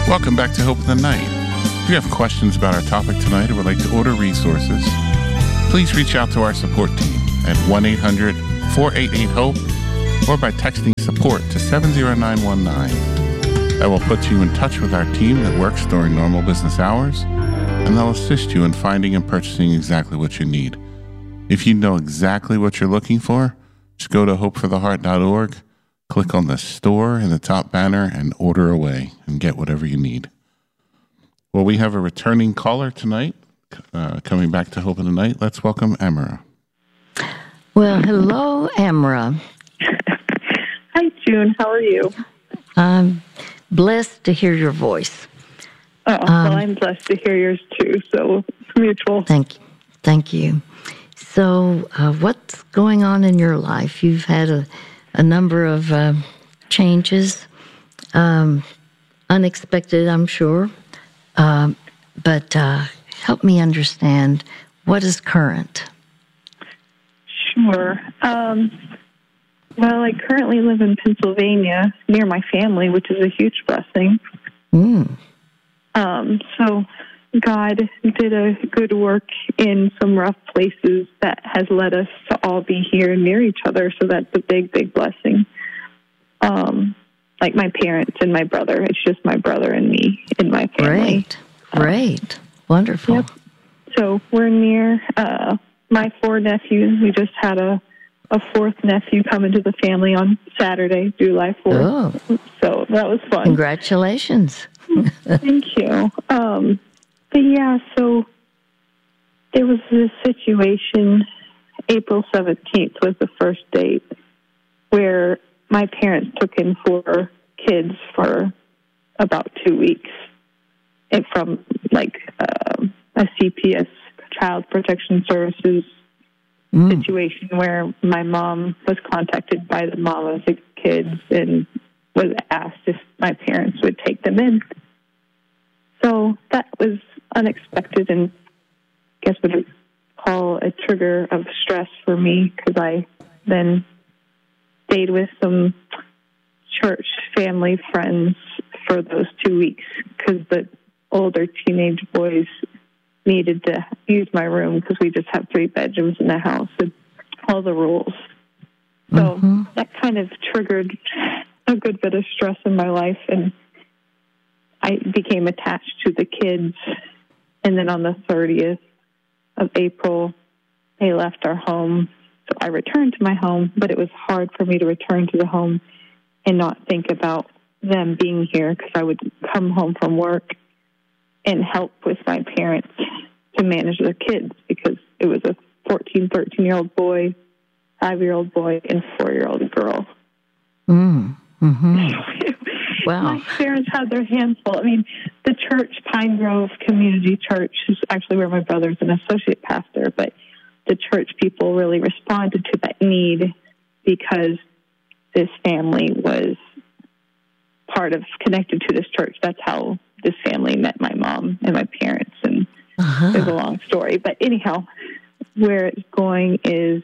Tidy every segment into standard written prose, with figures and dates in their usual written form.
Welcome back to Hope of the Night. If you have questions about our topic tonight or would like to order resources, please reach out to our support team at 1-800-488-HOPE or by texting support to 70919. That will put you in touch with our team that works during normal business hours, and they'll assist you in finding and purchasing exactly what you need. If you know exactly what you're looking for, just go to hopefortheheart.org, click on the store in the top banner, and order away and get whatever you need. Well, we have a returning caller tonight, coming back to Hope of the Night. Let's welcome Amara. Well, hello, Amara. Hi, June. How are you? I'm blessed to hear your voice. Well, I'm blessed to hear yours too, so it's mutual. Thank you. So, what's going on in your life? You've had a number of changes, unexpected, I'm sure, but help me understand what is current. Sure. Well, I currently live in Pennsylvania near my family, which is a huge blessing. So God did a good work in some rough places that has led us to all be here near each other. So that's a big, big blessing. Like my parents and my brother. It's just my brother and me in my family. Great. Wonderful. Yep. So we're near my 4 nephews. We just had a 4th nephew come into the family on Saturday, July 4th. Oh. So that was fun. Congratulations. Thank you. But yeah, so there was this situation, April 17th was the first date, where my parents took in 4 kids for about 2 weeks, and from like a CPS, Child Protection Services situation, where my mom was contacted by the mom of the kids and was asked if my parents would take them in. So that was unexpected, and I guess what I'd call a trigger of stress for me, because I then stayed with some church family friends for those 2 weeks, because the older teenage boys needed to use my room because we just have 3 bedrooms in the house and all the rules. So that kind of triggered a good bit of stress in my life, and I became attached to the kids. And then on the 30th of April, they left our home. So I returned to my home, but it was hard for me to return to the home and not think about them being here, because I would come home from work and help with my parents to manage their kids, because it was a 14, 13-year-old boy, 5-year-old boy, and 4-year-old girl. Wow. My parents had their hands full. I mean, the church, Pine Grove Community Church, is actually where my brother's an associate pastor, but the church people really responded to that need, because this family was connected to this church. That's how this family met my mom and my parents, and there's a long story. But anyhow, where it's going is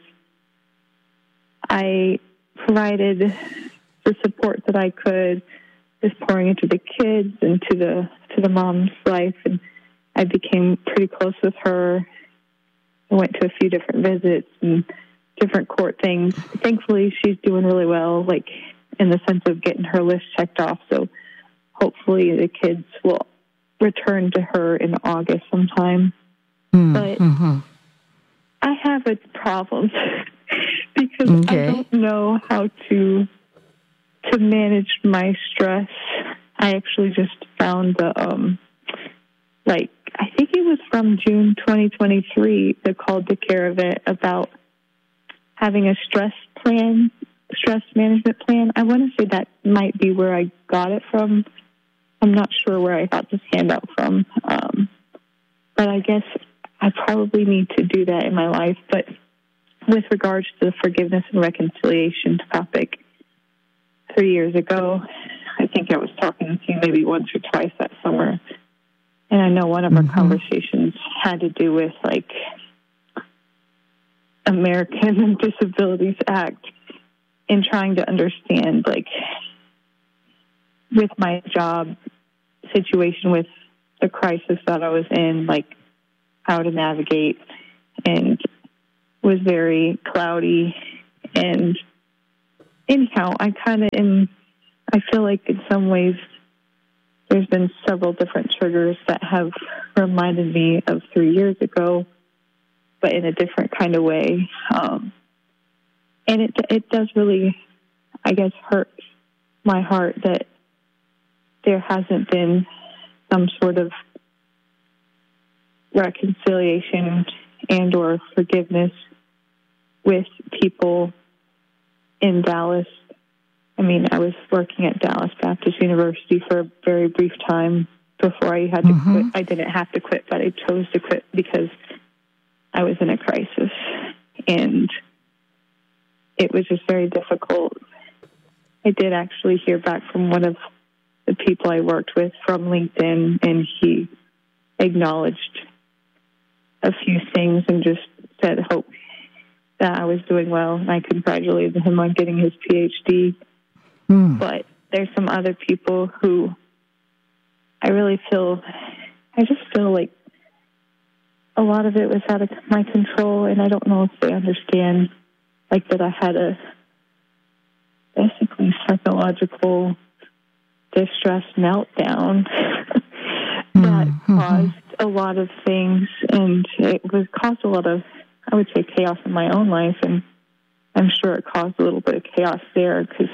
I provided the support that I could, just pouring into the kids and to the mom's life, and I became pretty close with her. I went to a few different visits and different court things. Thankfully, she's doing really well, like in the sense of getting her list checked off. So hopefully the kids will return to her in August sometime. But I have a problem because I don't know how to manage my stress. I actually just found I think it was from June 2023, the Call to Care event about having a stress management plan. I want to say that might be where I got it from. I'm not sure where I got this handout from. But I guess I probably need to do that in my life. But with regards to the forgiveness and reconciliation topic, 3 years ago, I think I was talking to you maybe once or twice that summer. And I know one of our conversations had to do with, like, American Disabilities Act, and trying to understand, like, with my job situation with the crisis that I was in, like how to navigate, and was very cloudy. And anyhow, I feel like in some ways there's been several different triggers that have reminded me of 3 years ago, but in a different kind of way. And it does really, I guess, hurt my heart that there hasn't been some sort of reconciliation and or forgiveness with people in Dallas. I mean, I was working at Dallas Baptist University for a very brief time before I had to quit. I didn't have to quit, but I chose to quit because I was in a crisis. And it was just very difficult. I did actually hear back from one of the people I worked with from LinkedIn, and he acknowledged a few things and just said, hope that I was doing well. And I congratulated him on getting his PhD. But there's some other people who I just feel like a lot of it was out of my control, and I don't know if they understand, like, that I had a basically psychological distress meltdown that caused a lot of things, and it caused a lot of, I would say, chaos in my own life, and I'm sure it caused a little bit of chaos there because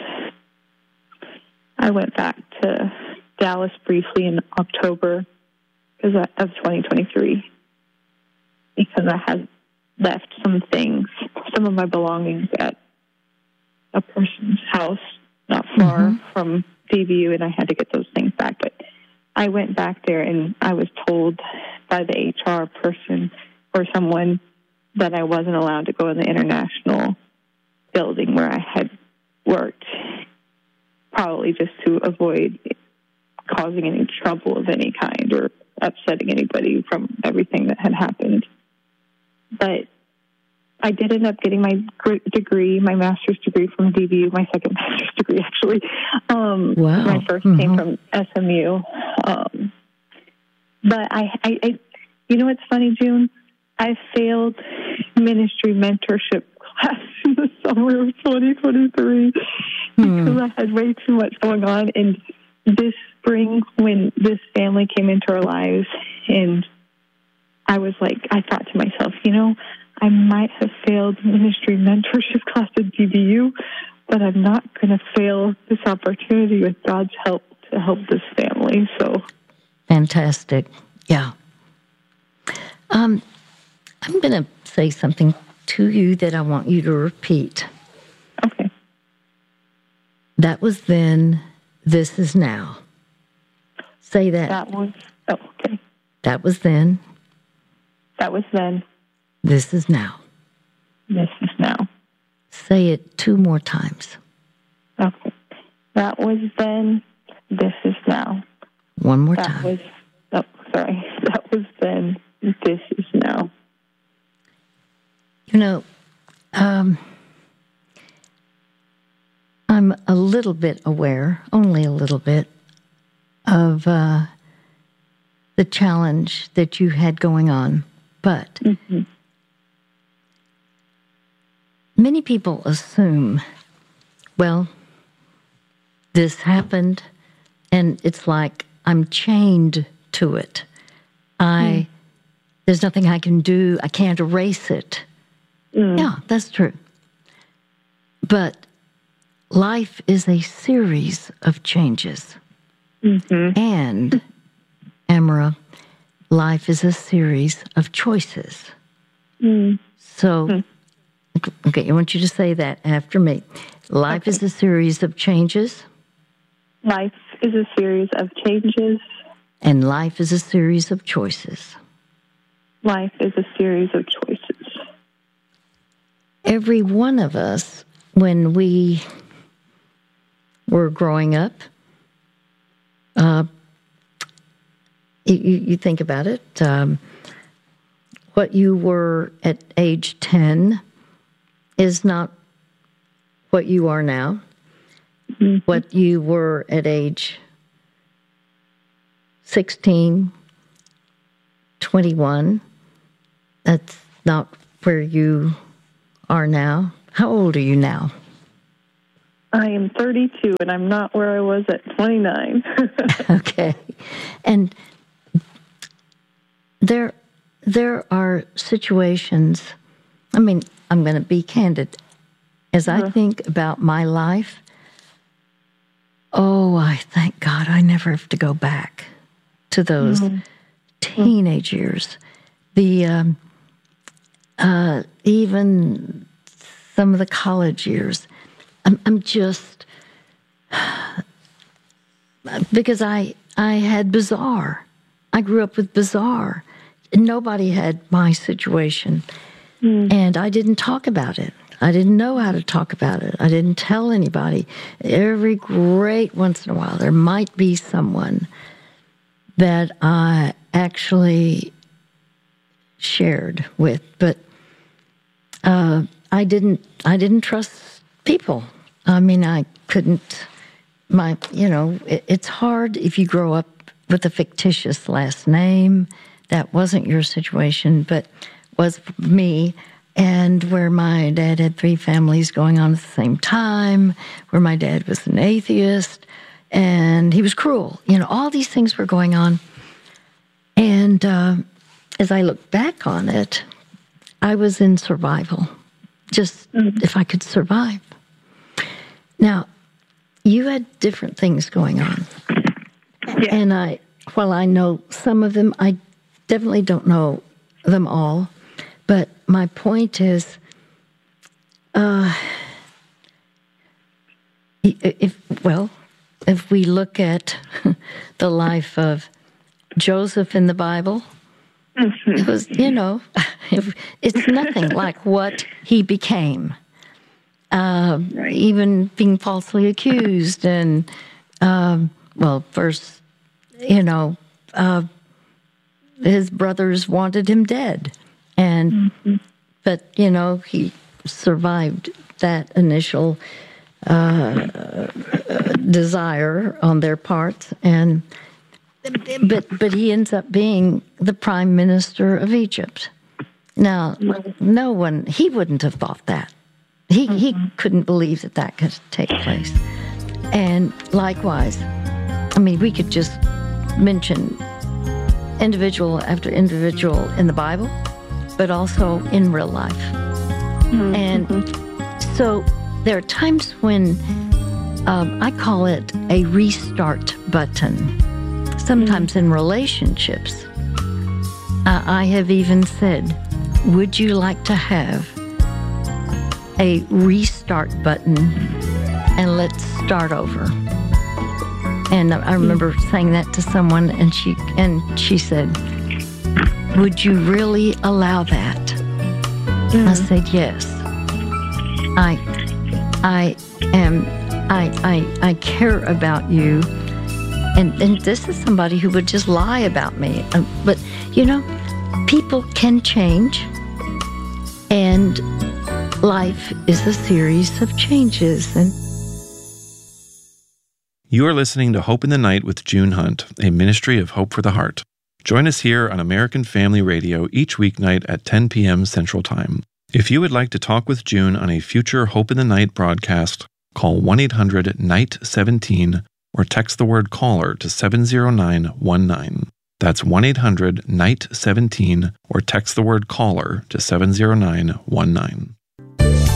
I went back to Dallas briefly in October of 2023 because I had left some of my belongings at a person's house not far from DVU, and I had to get those things back. But I went back there, and I was told by the HR person or someone that I wasn't allowed to go in the international building where I had worked, probably just to avoid causing any trouble of any kind or upsetting anybody from everything that had happened. But I did end up getting my degree, my master's degree from DVU, my second master's degree, actually. Wow. My first came from SMU. But I you know what's funny, June? I failed ministry mentorship class in the summer of 2023 because I had way too much going on. And this spring, when this family came into our lives, and I thought to myself, I might have failed ministry mentorship class at DVU, but I'm not going to fail this opportunity with God's help to help this family. So fantastic. Yeah. I'm going to say something to you that I want you to repeat. Okay. That was then, this is now. Say that. Okay. That was then. That was then. This is now. This is now. Say it 2 more times. Okay. That was then. This is now. 1 more time. That was then. This is now. I'm a little bit aware, only a little bit, of the challenge that you had going on. But many people assume, well, this happened, and it's like I'm chained to it. There's nothing I can do. I can't erase it. Yeah, that's true. But life is a series of changes. And, Amara, life is a series of choices. So, okay, I want you to say that after me. Life is a series of changes. Life is a series of changes. And life is a series of choices. Life is a series of choices. Every one of us, when we were growing up, you think about it, what you were at age 10 is not what you are now. What you were at age 16, 21. That's not where you are now. How old are you now? I am 32, and I'm not where I was at 29. Okay. And there are situations, I mean, I'm going to be candid. As I think about my life, I thank God I never have to go back to those teenage years. The even some of the college years. I'm just, because I had Bizarre. I grew up with Bizarre. Nobody had my situation. And I didn't talk about it. I didn't know how to talk about it. I didn't tell anybody. Every great once in a while, there might be someone that I actually shared with, but I didn't trust people. I mean, I couldn't. It's hard if you grow up with a fictitious last name. That wasn't your situation, but was me. And where my dad had 3 families going on at the same time, where my dad was an atheist, and he was cruel. All these things were going on. And as I look back on it, I was in survival, just if I could survive. Now, you had different things going on. Yeah. And while I know some of them, I definitely don't know them all. But my point is, if we look at the life of Joseph in the Bible, it was, it's nothing like what he became. Even being falsely accused, and first, his brothers wanted him dead. But he survived that initial desire on their part, but he ends up being the prime minister of Egypt. Now, he wouldn't have thought that. He couldn't believe that could take place. And likewise, I mean, we could just mention individual after individual in the Bible, but also in real life. And so there are times when I call it a restart button. Sometimes in relationships, I have even said, would you like to have a restart button and let's start over? And I remember saying that to someone, and she said, would you really allow that? I said, yes. I care about you. And this is somebody who would just lie about me. But, people can change. And life is a series of changes. And you are listening to Hope in the Night with June Hunt, a ministry of Hope for the Heart. Join us here on American Family Radio each weeknight at 10 p.m. Central Time. If you would like to talk with June on a future Hope in the Night broadcast, call 1-800-NIGHT-17 or text the word CALLER to 70919. That's 1-800-NIGHT-17 or text the word CALLER to 70919.